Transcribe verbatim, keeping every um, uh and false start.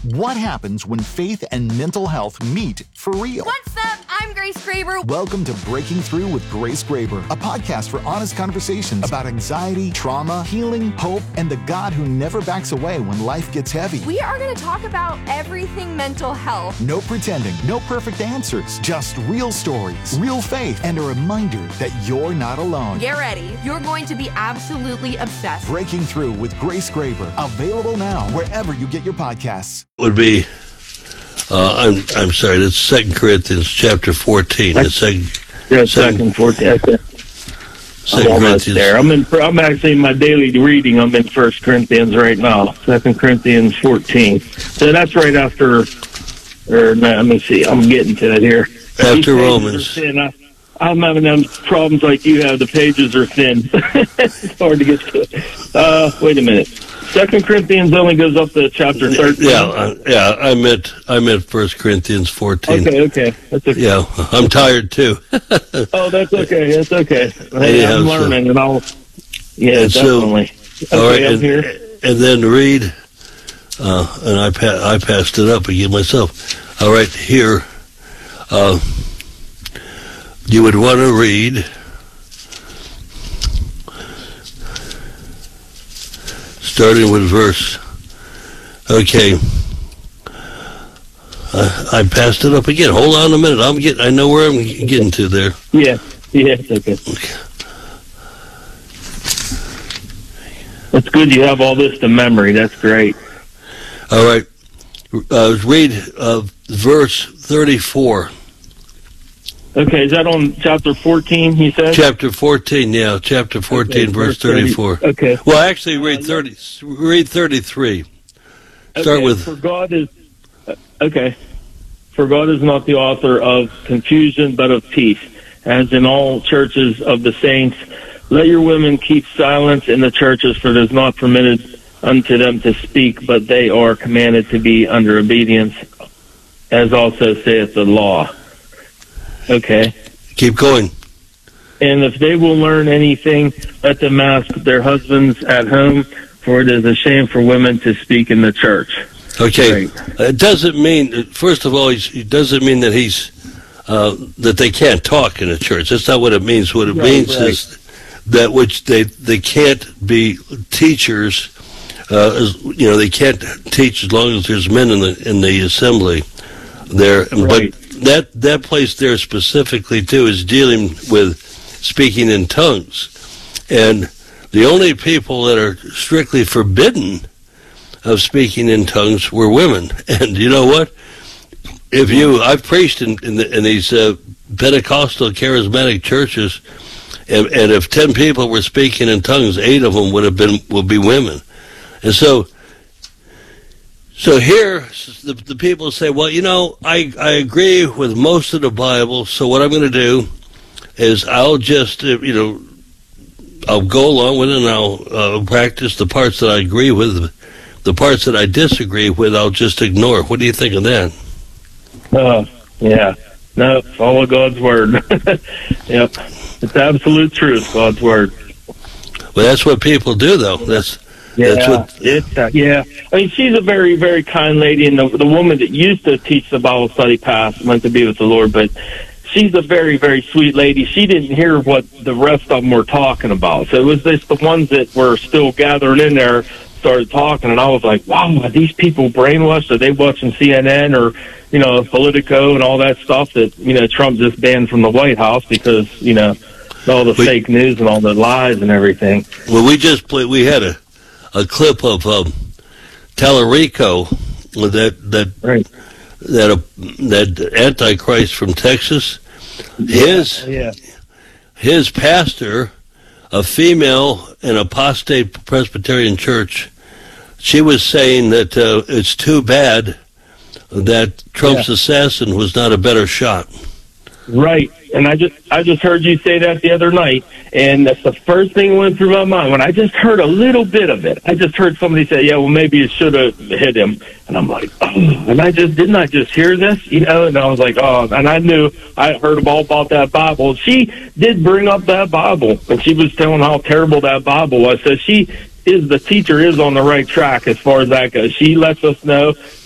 What happens when faith and mental health meet for real? What's up? I'm Grace Graber. Welcome to Breaking Through with Grace Graber, a podcast for honest conversations about anxiety, trauma, healing, hope, and the God who never backs away when life gets heavy. We are going to talk about everything mental health. No pretending, no perfect answers, just real stories, real faith, and a reminder that you're not alone. Get ready. You're going to be absolutely obsessed. Breaking Through with Grace Graber, available now wherever you get your podcasts. Would be, uh, I'm I'm sorry, that's Second Corinthians chapter fourteen. The second, yeah, second fourteen. Okay. Second I'm Corinthians. there. I'm in. I'm actually in my daily reading. I'm in First Corinthians right now. Second Corinthians fourteen. So that's right after. Or no, let me see. I'm getting to it here. After Romans. I, I'm having them problems like you have. The pages are thin. It's hard to get to. Uh, wait a minute. Second Corinthians only goes up to chapter thirteen. Yeah, uh, yeah. I meant I meant First Corinthians fourteen. Okay, okay. That's okay. Yeah, I'm tired too. Oh, that's okay. That's okay. Hey, yeah, I'm learning, so, and I'll. Yeah, and definitely. So, okay, all right, I'm and, here. and then read. Uh, and I pa- I passed it up again myself. All right, here. Uh, you would want to read. Starting with verse, okay, uh, I passed it up again. Hold on a minute. I'm getting. I know where I'm getting to there. Yeah, yeah, it's okay. okay. That's good. You have all this to memory. That's great. All right, uh, read uh, verse thirty-four. Okay, is that on chapter fourteen, he said? Chapter fourteen, yeah, chapter fourteen, okay, verse thirty-four. thirty, okay. Well, actually, read thirty. Read thirty-three. Start okay, with. For God is okay. For God is not the author of confusion, but of peace, as in all churches of the saints. Let your women keep silence in the churches, for it is not permitted unto them to speak, but they are commanded to be under obedience, as also saith the law. Okay. Keep going. And if they will learn anything, let them ask their husbands at home, for it is a shame for women to speak in the church. Okay. Right. It doesn't mean, first of all, it doesn't mean that he's, uh, that they can't talk in a church. That's not what it means. What it right, means right. is that which they, they can't be teachers, uh, as, you know, they can't teach as long as there's men in the, in the assembly there. Right. But that, that place there specifically, too, is dealing with speaking in tongues. And the only people that are strictly forbidden of speaking in tongues were women. And you know what? If you, I've preached in, in, the, in these uh, Pentecostal charismatic churches, and, and if ten people were speaking in tongues, eight of them would have been, would be women. And so, so here, the, the people say, well, you know, I, I agree with most of the Bible, so what I'm going to do is I'll just, uh, you know, I'll go along with it and I'll uh, practice the parts that I agree with. The parts that I disagree with, I'll just ignore. What do you think of that? Oh, yeah. No, follow God's word. Yep. It's absolute truth, God's word. Well, that's what people do, though. That's yeah, that's what, it's, uh, yeah. I mean, she's a very, very kind lady, and the, the woman that used to teach the Bible study passed, went to be with the Lord, but she's a very, very sweet lady. She didn't hear what the rest of them were talking about, so it was just the ones that were still gathering in there started talking, and I was like, wow, are these people brainwashed? Are they watching C N N or, you know, Politico and all that stuff that, you know, Trump just banned from the White House because, you know, all the we, fake news and all the lies and everything. Well, we just played, we had a, a clip of um, Tallarico, that, that, right. that, uh, that Antichrist from Texas. His, yeah. his pastor, a female in apostate Presbyterian church, she was saying that uh, it's too bad that Trump's yeah. assassin was not a better shot. Right. And I just I just heard you say that the other night, and that's the first thing that went through my mind. When I just heard a little bit of it, I just heard somebody say, yeah, well, maybe it should have hit him. And I'm like, oh, and I just, didn't I just hear this? You know, and I was like, oh, and I knew, I heard all about that Bible. She did bring up that Bible, and she was telling how terrible that Bible was. So she is, the teacher is on the right track as far as that goes. She lets us know